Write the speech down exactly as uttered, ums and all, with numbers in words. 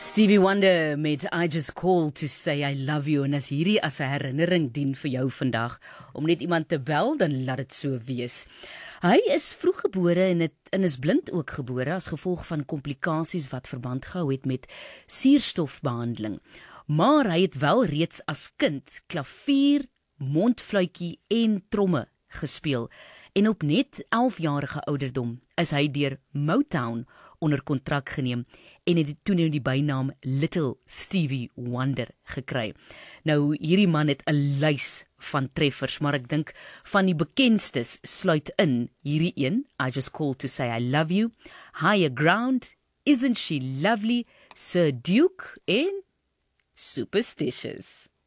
Stevie Wonder met I Just Called to Say I Love You, en as hierdie as 'n herinnering dien vir jou vandag, om net iemand te bel, dan laat dit so wees. Hy is vroeggebore en, het, en is blind ook gebore as gevolg van komplikasies wat verband gehou het met suurstofbehandeling. Maar hy het wel reeds as kind klavier, mondfluitjie en tromme gespeel. En op net elfjarige ouderdom is hy deur Motown onder kontrak geneem en het toe nou die bynaam Little Stevie Wonder gekry. Nou, hierdie man het 'n lys van treffers, maar ek dink van die bekendstes sluit in hierdie een, I Just Called to Say I Love You, Higher Ground, Isn't She Lovely, Sir Duke en Superstitious.